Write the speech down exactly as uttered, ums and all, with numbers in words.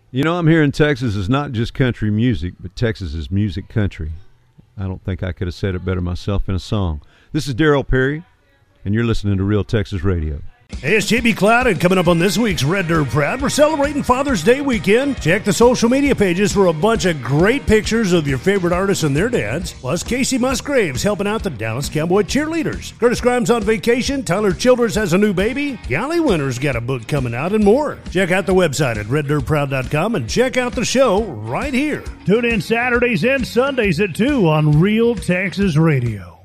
You know, I'm hearing Texas is not just country music, but Texas is music country. I don't think I could have said it better myself in a song. This is Darryl Perry, and you're listening to Real Texas Radio. Hey, it's J B Cloud, and coming up on this week's Red Dirt Proud, we're celebrating Father's Day weekend. Check the social media pages for a bunch of great pictures of your favorite artists and their dads. Plus, Casey Musgraves helping out the Dallas Cowboy cheerleaders. Curtis Grimes on vacation. Tyler Childers has a new baby. Gally Winter's got a book coming out and more. Check out the website at red dirt proud dot com and check out the show right here. Tune in Saturdays and Sundays at two on Real Texas Radio.